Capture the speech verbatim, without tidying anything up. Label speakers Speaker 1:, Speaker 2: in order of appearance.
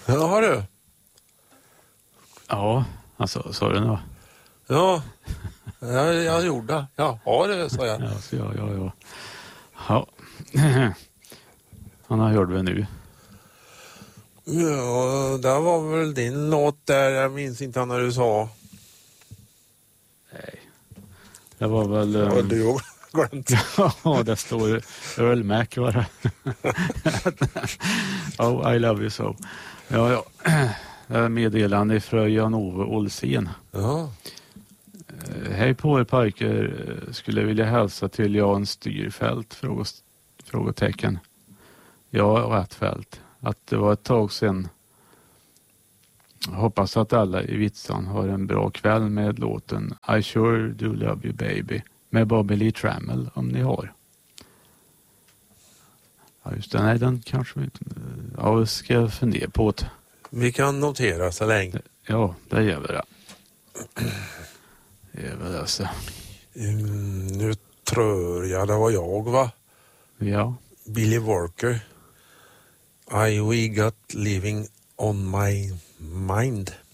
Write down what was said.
Speaker 1: Ja, har du?
Speaker 2: Ja, alltså, sa du nu?
Speaker 1: Ja, jag, jag gjorde. Ja, har det, sa jag.
Speaker 2: Ja, så ja, ja, ja. Ja. Han har hört det nu.
Speaker 1: Ja, det var väl din låt där. Jag minns inte när du sa.
Speaker 2: Nej. Det var väl... Um...
Speaker 1: Ja, du har glömt.
Speaker 2: Ja, det står Earl Mac var det. Oh, I love you so. Ja, ja. Det är meddelande från Jan-Ove Olsen.
Speaker 1: Ja.
Speaker 2: Hej på er pojkar. Skulle vilja hälsa till Jan Styrfält? Frågos, frågetecken. Ja, rätt fält. Att det var ett tag sedan. Hoppas att alla i Vitsan har en bra kväll med låten I sure do love you baby med Bobby Lee Trammell om ni har. Ja just det, nej den kanske vi inte... Ja, vi ska fundera på det.
Speaker 1: Vi kan notera så länge.
Speaker 2: Ja, det gör vi det. Det gör vi det så.
Speaker 1: Mm, nu tror jag det var jag, va?
Speaker 2: Ja.
Speaker 1: Billy Walker. I we got living on my mind.